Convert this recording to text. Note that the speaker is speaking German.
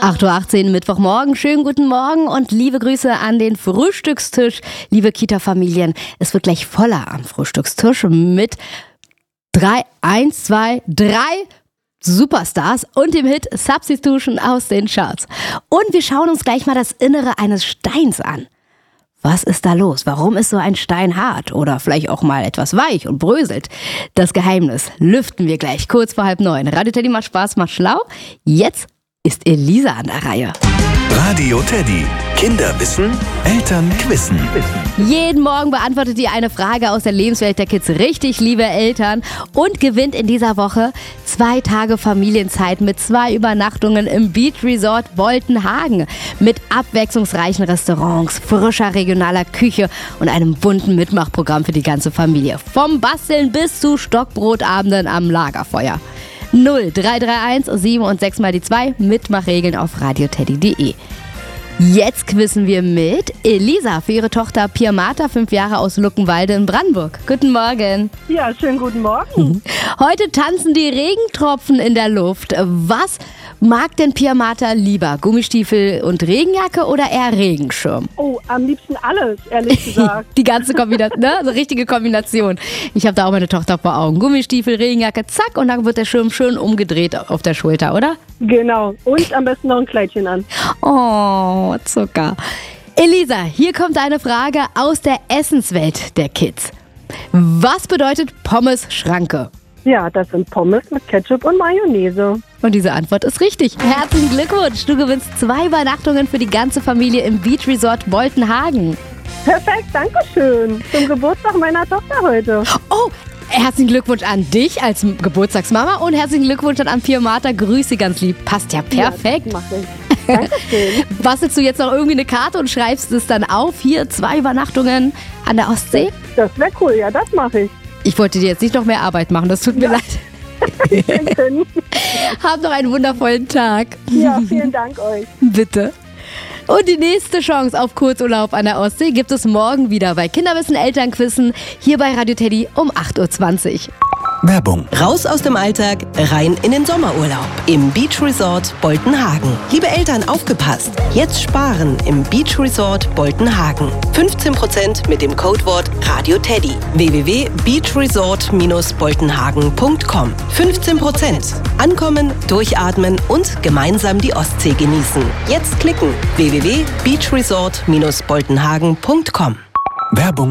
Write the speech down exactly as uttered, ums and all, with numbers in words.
acht Uhr achtzehn Mittwochmorgen. Schönen guten Morgen und liebe Grüße an den Frühstückstisch, liebe Kita-Familien. Es wird gleich voller am Frühstückstisch mit drei, eins, zwei, drei Superstars und dem Hit Substitution aus den Charts. Und wir schauen uns gleich mal das Innere eines Steins an. Was ist da los? Warum ist so ein Stein hart oder vielleicht auch mal etwas weich und bröselt? Das Geheimnis lüften wir gleich kurz vor halb neun. Radio Teddy macht Spaß, macht schlau. Jetzt ist Elisa an der Reihe. Radio Teddy. Kinder wissen, Eltern quissen. Jeden Morgen beantwortet ihr eine Frage aus der Lebenswelt der Kids richtig, liebe Eltern, und gewinnt in dieser Woche zwei Tage Familienzeit mit zwei Übernachtungen im Beach Resort Boltenhagen mit abwechslungsreichen Restaurants, frischer regionaler Küche und einem bunten Mitmachprogramm für die ganze Familie. Vom Basteln bis zu Stockbrotabenden am Lagerfeuer. null drei drei eins sieben und sechs mal die zwei. Mitmachregeln auf radioteddy punkt de. Jetzt quizzen wir mit Elisa für ihre Tochter Pia Martha, fünf Jahre aus Luckenwalde in Brandenburg. Guten Morgen. Ja, schönen guten Morgen. Heute tanzen die Regentropfen in der Luft. Was mag denn Pia Martha lieber? Gummistiefel und Regenjacke oder eher Regenschirm? Oh, am liebsten alles, ehrlich gesagt. Die ganze Kombination, ne? So richtige Kombination. Ich habe da auch meine Tochter vor Augen. Gummistiefel, Regenjacke, zack, und dann wird der Schirm schön umgedreht auf der Schulter, oder? Genau. Und am besten noch ein Kleidchen an. Oh, Zucker. Elisa, hier kommt eine Frage aus der Essenswelt der Kids. Was bedeutet Pommes-Schranke? Ja, das sind Pommes mit Ketchup und Mayonnaise. Und diese Antwort ist richtig. Herzlichen Glückwunsch. Du gewinnst zwei Übernachtungen für die ganze Familie im Beach Resort Boltenhagen. Perfekt, danke schön. Zum Geburtstag meiner Tochter heute. Oh, herzlichen Glückwunsch an dich als Geburtstagsmama und herzlichen Glückwunsch an Pia Martha. Grüße ganz lieb. Passt ja perfekt. Ja, das mach ich. Dankeschön. Bastelst du jetzt noch irgendwie eine Karte und schreibst es dann auf? Hier, zwei Übernachtungen an der Ostsee? Das wäre cool, ja, das mache ich. Ich wollte dir jetzt nicht noch mehr Arbeit machen, das tut mir Ja. leid. Danke. Hab noch einen wundervollen Tag. Ja, vielen Dank euch. Bitte. Und die nächste Chance auf Kurzurlaub an der Ostsee gibt es morgen wieder bei Kinderwissen Elternquissen hier bei Radio Teddy um acht Uhr zwanzig. Werbung. Raus aus dem Alltag, rein in den Sommerurlaub im Beach Resort Boltenhagen. Liebe Eltern, aufgepasst! Jetzt sparen im Beach Resort Boltenhagen. fünfzehn Prozent mit dem Codewort RADIOTEDDY. w w w punkt beach resort dash boltenhagen punkt com. fünfzehn Prozent. Ankommen, durchatmen und gemeinsam die Ostsee genießen. Jetzt klicken. w w w punkt beach resort dash boltenhagen punkt com. Werbung.